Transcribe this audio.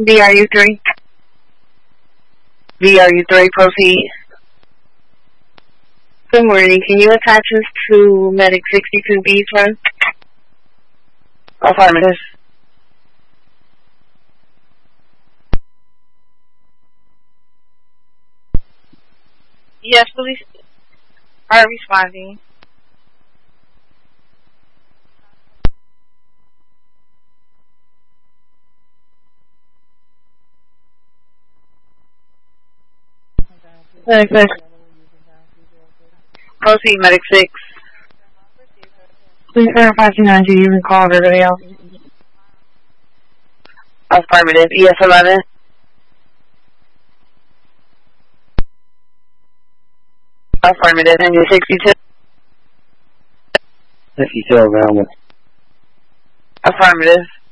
VRU3. VRU3, proceed. Good morning. Can you attach us to Medic 62B's run? Affirmative. Yes, police are responding. Medic 6. Proceed, Medic 6. Please verify C9 GD and call everybody else. Affirmative. ES11. Affirmative. And you're 62. 62 available. Affirmative.